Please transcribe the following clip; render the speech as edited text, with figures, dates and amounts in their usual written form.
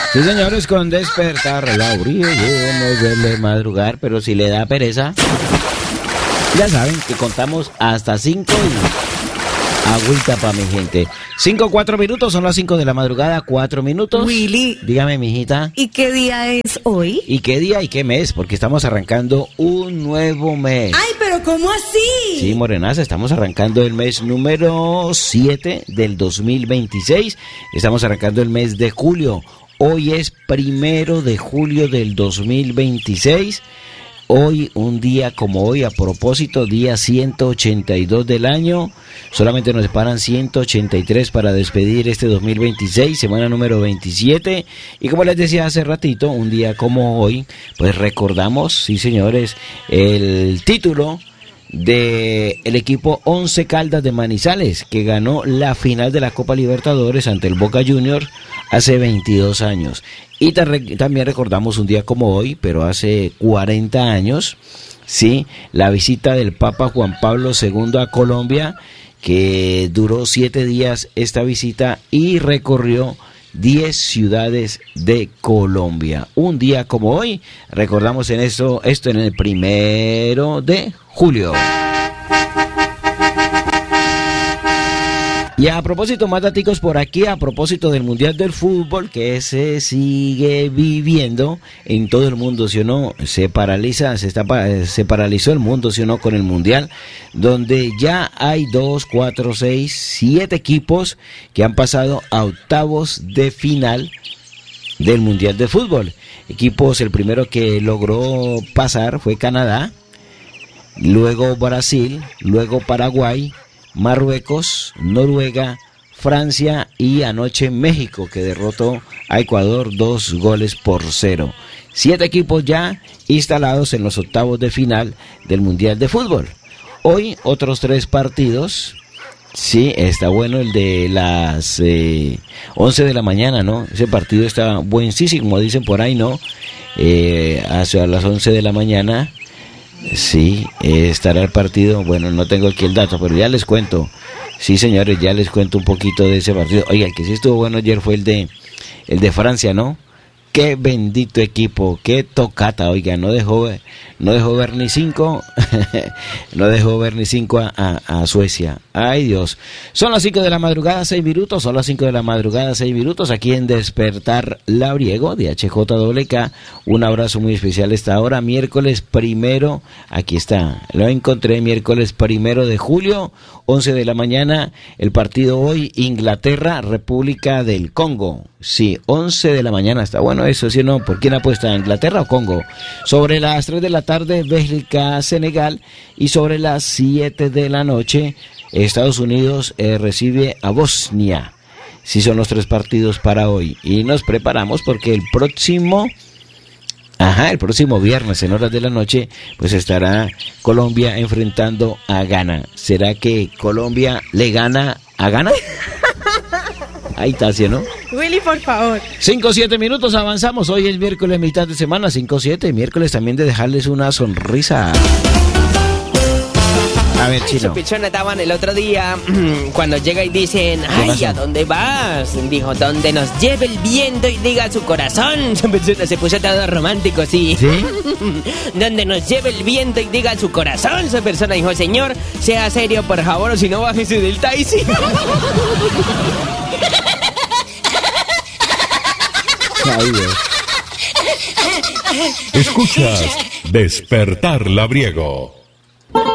Sí, señores, con despertar Labriego nos duele madrugar, pero si le da pereza, ya saben que contamos hasta 5 y agüita para mi gente. 5-4 minutos, son las 5 de la madrugada, 4 minutos. Willy. Dígame, mijita. ¿Y qué día es hoy? ¿Y qué día y qué mes? Porque estamos arrancando un nuevo mes. ¡Ay, pero cómo así! Sí, morenaza, estamos arrancando el mes número 7 del 2026. Estamos arrancando el mes de julio. Hoy es 1 de julio del 2026. Hoy, un día como hoy, a propósito, día 182 del año. Solamente nos separan 183 para despedir este 2026, semana número 27. Y como les decía hace ratito, un día como hoy, pues recordamos, sí señores, el título de el equipo Once Caldas de Manizales, que ganó la final de la Copa Libertadores ante el Boca Juniors hace 22 años. Y también recordamos un día como hoy, pero hace 40 años, sí, la visita del Papa Juan Pablo II a Colombia, que duró 7 días esta visita y recorrió 10 ciudades de Colombia. Un día como hoy, recordamos esto en el 1 de julio. Y a propósito, más daticos por aquí, a propósito del Mundial del Fútbol, que se sigue viviendo en todo el mundo, ¿sí o no? Se paralizó el mundo, ¿sí o no?, con el Mundial, donde ya hay 2, 4, 6, 7 equipos que han pasado a octavos de final del Mundial de Fútbol. Equipos, el primero que logró pasar fue Canadá, luego Brasil, luego Paraguay, Marruecos, Noruega, Francia y anoche México, que derrotó a Ecuador 2-0. 7 equipos ya instalados en los octavos de final del Mundial de Fútbol. Hoy otros 3 partidos. Sí, está bueno el de las 11 de la mañana, ¿no? Ese partido está buenísimo, como dicen por ahí, ¿no? Hacia las 11 de la mañana. Sí, estará el partido, bueno, no tengo aquí el dato, pero ya les cuento. Sí, señores, ya les cuento un poquito de ese partido. Oiga, el que sí estuvo bueno ayer fue el de Francia, ¿no? Qué bendito equipo, qué tocata, oiga, no dejó ver ni 5, no dejó ver ni 5 a Suecia. Ay, Dios. Son las 5 de la madrugada, 6 minutos, son las 5 de la madrugada, 6 minutos, aquí en Despertar Labriego, de HJWK. Un abrazo muy especial esta hora, miércoles 1, aquí está, lo encontré, miércoles 1 de julio, 11 de la mañana, el partido hoy, Inglaterra, República del Congo. Sí, 11 de la mañana, está bueno eso, ¿sí o no? ¿Por quién apuesta, Inglaterra o Congo? Sobre las 3 de la tarde, Bélgica, Senegal, y sobre las 7 de la noche, Estados Unidos recibe a Bosnia. Sí, son los 3 partidos para hoy. Y nos preparamos porque el próximo viernes en horas de la noche, pues estará Colombia enfrentando a Ghana. ¿Será que Colombia le gana a Ghana? Ahí está, ¿sí, no? Willy, por favor. 5-7 minutos, avanzamos. Hoy es miércoles, mitad de semana, 5-7. Miércoles también de dejarles una sonrisa. A ver, Chino. Su pichona estaban el otro día cuando llega y dicen, ay, ¿a dónde vas? Dijo, donde nos lleve el viento y diga su corazón. Su pichona se puso todo romántico, sí. ¿Sí? Donde nos lleve el viento y diga su corazón. Esa persona dijo, señor, sea serio, por favor, o si no, bájese del taxi. Ay, Dios. Escuchas Despertar Labriego.